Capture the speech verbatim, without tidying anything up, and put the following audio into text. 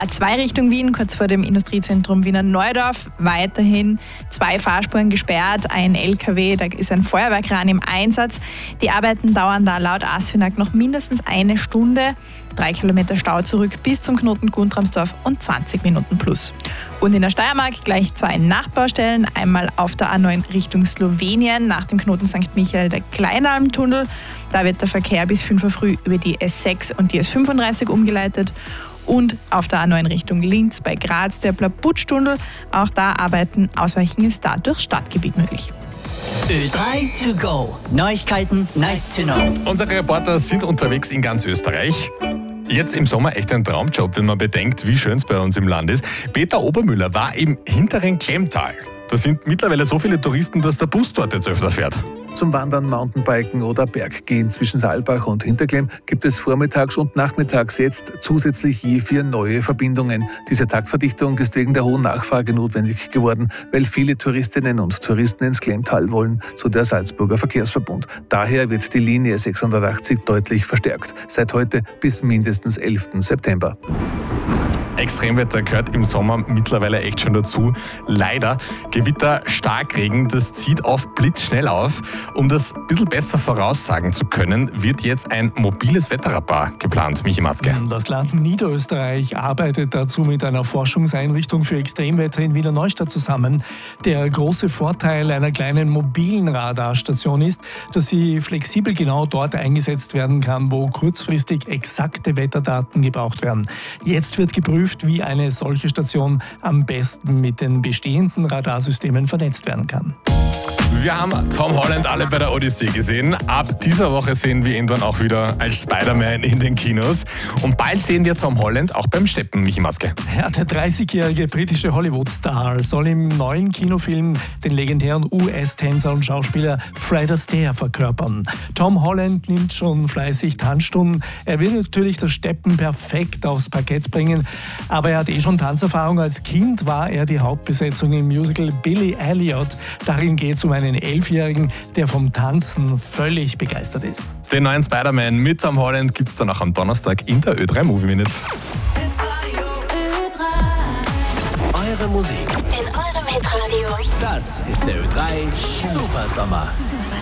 A zwei Richtung Wien, kurz vor dem Industriezentrum Wiener Neudorf. Weiterhin zwei Fahrspuren gesperrt, ein L K W, da ist ein Feuerwehrkran im Einsatz. Die Arbeiten dauern da laut ASFINAG noch mindestens eine Stunde. Drei Kilometer Stau zurück bis zum Knoten Guntramsdorf und zwanzig Minuten plus. Und in der Steiermark gleich zwei Nachtbaustellen. Einmal auf der A neun Richtung Slowenien nach dem Knoten Sankt Michael der Kleinalmtunnel. Da wird der Verkehr bis fünf Uhr früh über die S sechs und die S fünfunddreißig umgeleitet. Und auf der A neun Richtung Linz bei Graz der Plaputschtunnel. Auch da arbeiten, Ausweichen ist da durchs Stadtgebiet möglich. Ö drei to go. Neuigkeiten, nice to know. Unsere Reporter sind unterwegs in ganz Österreich. Jetzt im Sommer echt ein Traumjob, wenn man bedenkt, wie schön es bei uns im Land ist. Peter Obermüller war im hinteren Klemtal. Da sind mittlerweile so viele Touristen, dass der Bus dort jetzt öfter fährt. Zum Wandern, Mountainbiken oder Berggehen zwischen Saalbach und Hinterklemm gibt es vormittags und nachmittags jetzt zusätzlich je vier neue Verbindungen. Diese Taktverdichtung ist wegen der hohen Nachfrage notwendig geworden, weil viele Touristinnen und Touristen ins Klemmtal wollen, so der Salzburger Verkehrsverbund. Daher wird die Linie sechshundertachtzig deutlich verstärkt, seit heute bis mindestens elften September. Extremwetter gehört im Sommer mittlerweile echt schon dazu. Leider Gewitter, Starkregen, das zieht oft blitzschnell auf. Um das ein bisschen besser voraussagen zu können, wird jetzt ein mobiles Wetterradar geplant. Michi Matzke. Das Land Niederösterreich arbeitet dazu mit einer Forschungseinrichtung für Extremwetter in Wiener Neustadt zusammen. Der große Vorteil einer kleinen mobilen Radarstation ist, dass sie flexibel genau dort eingesetzt werden kann, wo kurzfristig exakte Wetterdaten gebraucht werden. Jetzt wird geprüft, wie eine solche Station am besten mit den bestehenden Radarsystemen vernetzt werden kann. Wir haben Tom Holland alle bei der Odyssee gesehen. Ab dieser Woche sehen wir ihn dann auch wieder als Spider-Man in den Kinos. Und bald sehen wir Tom Holland auch beim Steppen, Michi Matzke. Ja, der dreißigjährige britische Hollywood-Star soll im neuen Kinofilm den legendären U S-Tänzer und Schauspieler Fred Astaire verkörpern. Tom Holland nimmt schon fleißig Tanzstunden. Er will natürlich das Steppen perfekt aufs Parkett bringen, aber er hat eh schon Tanzerfahrung. Als Kind war er die Hauptbesetzung im Musical Billy Elliot. Darin geht es um einen Elfjährigen, der vom Tanzen völlig begeistert ist. Den neuen Spider-Man mit Tom Holland gibt es dann auch am Donnerstag in der Ö drei Movie Minute. Eure Musik in eurem Hitradio. Das ist der Ö drei Super Sommer.